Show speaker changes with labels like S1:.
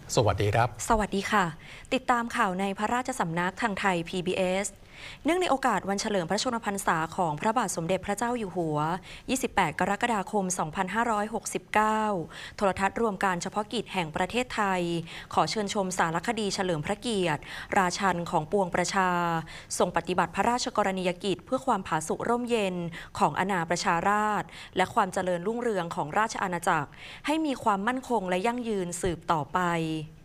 S1: สวัสดีครับ
S2: สวัสดีค่ะติดตามข่าวในพระราชสำนักทางไทย PBS เนื่องในโอกาสวันเฉลิมพระชนมพรรษาของพระบาทสมเด็จพระเจ้าอยู่หัว 28 กรกฎาคม 2569 โทรทัศน์รวมการเฉพาะกิจแห่งประเทศไทยขอเชิญชมสารคดีเฉลิมพระเกียรติราชันของปวงประชาทรงปฏิบัติพระราชกรณียกิจเพื่อความผาสุกร่มเย็นของอาณาประชาราษฎร์และความเจริญรุ่งเรืองของราชอาณาจักรให้มีความมั่นคงและยั่งยืนสืบต่อไป